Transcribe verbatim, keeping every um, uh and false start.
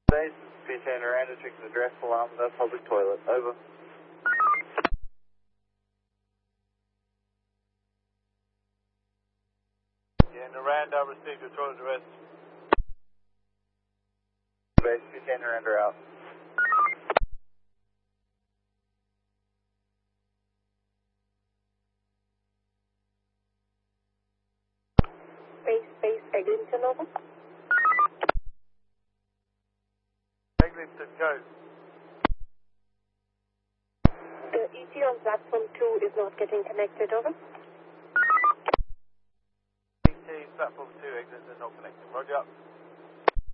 Base, P ten Miranda, checking the address alarm, the public toilet. Over. Yeah, Miranda, received your toilet address. Base, P ten Miranda out. Base, base, Eglinton, over. Eglinton, go. The E T on platform two is not getting connected, over. E T, platform two, Eglinton, not connecting. Roger.